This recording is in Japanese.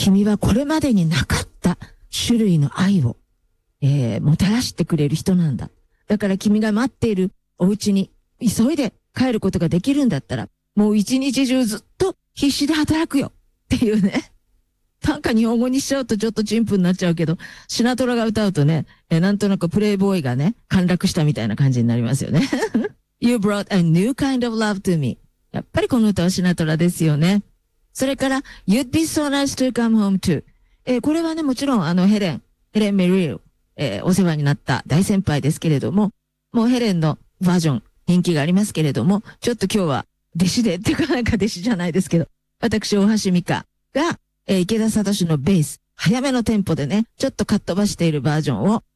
君はこれまでになかった種類の愛を、もたらしてくれる人なんだ。だから君が待っているお家に急いで帰ることができるんだったら、もう一日中ずっと必死で働くよっていうね。なんか日本語にしちゃうとちょっと陳腐になっちゃうけど、シナトラが歌うとね、なんとなくプレイボーイがね、陥落したみたいな感じになりますよね。You brought a new kind of love to me. やっぱりこの歌はシナトラですよね。それから、You'd be so nice to come home too. これはね、もちろんヘレン・メリル、お世話になった大先輩ですけれども、もうヘレンのバージョン、人気がありますけれども、ちょっと今日は弟子で、っていうかなんか弟子じゃないですけど、私、大橋美香が、池田聡のベース、早めのテンポでね、ちょっとかっ飛ばしているバージョンを